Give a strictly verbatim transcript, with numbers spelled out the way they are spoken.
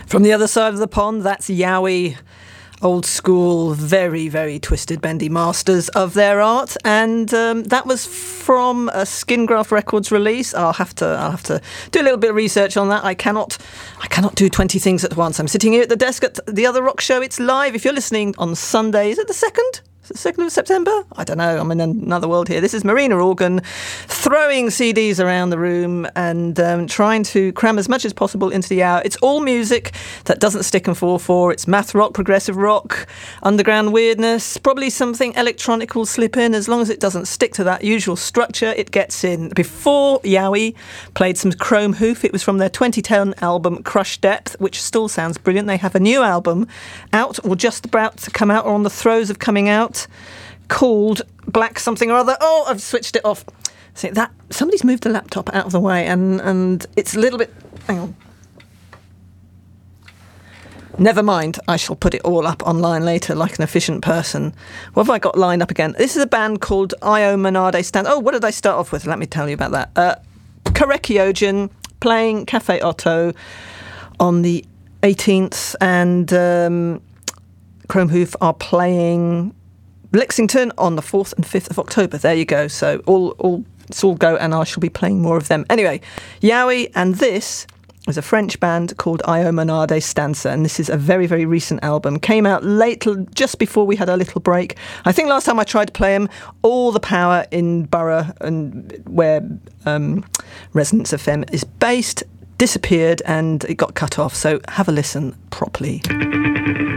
From the other side of the pond, that's Yowie, old school, very, very twisted, bendy masters of their art, and um, that was from a Skingraft Records release. I'll have to, I'll have to do a little bit of research on that. I cannot, I cannot do twenty things at once. I'm sitting here at the desk at the other rock show. It's live. If you're listening on Sunday, is it the second? second of September? I don't know. I'm in another world here. This is Marina Organ throwing C Ds around the room and um, trying to cram as much as possible into the hour. It's all music that doesn't stick and fall for. It's math rock, progressive rock, underground weirdness, probably something electronic will slip in. As long as it doesn't stick to that usual structure, it gets in. Before Yowie played some Chrome Hoof, it was from their twenty ten album Crush Depth, which still sounds brilliant. They have a new album out or just about to come out or on the throes of coming out, called Black something or other. Oh, I've switched it off. See that somebody's moved the laptop out of the way, and and it's a little bit. Hang on. Never mind. I shall put it all up online later, like an efficient person. What have I got lined up again? This is a band called Io Monade Stand. Oh, what did I start off with? Let me tell you about that. Uh, Karekiogen playing Cafe Otto on the eighteenth, and um, Chrome Hoof are playing Lexington on the fourth and fifth of October. There you go. So all, all, it's all go, and I shall be playing more of them. Anyway, Yowie, and this is a French band called Io Monade Stanza, and this is a very, very recent album. Came out late, just before we had our little break. I think last time I tried to play them, all the power in Borough, and where um, Resonance F M is based, disappeared, and it got cut off. So have a listen properly.